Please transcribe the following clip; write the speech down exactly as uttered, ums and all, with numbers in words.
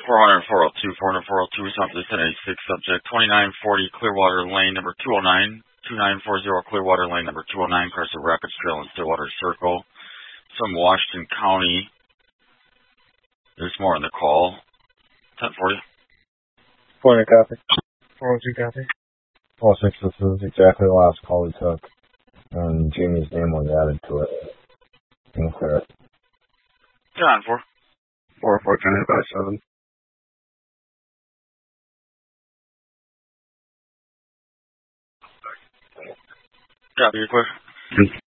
four hundred, four oh two, four hundred, four oh two, response to ten eighty-six, subject twenty-nine forty, Clearwater Lane, number two oh nine, two nine four zero, Clearwater Lane, number two oh nine, Crescent Rapids Trail and Stillwater Circle. From Washington County. There's more on the call. ten forty. four hundred copy. four oh two copy. four oh six, this is exactly the last call we took. And Jamie's name was added to it. Can you clear it? John, four. four oh four, ten eight five seven. Copy, you're clear.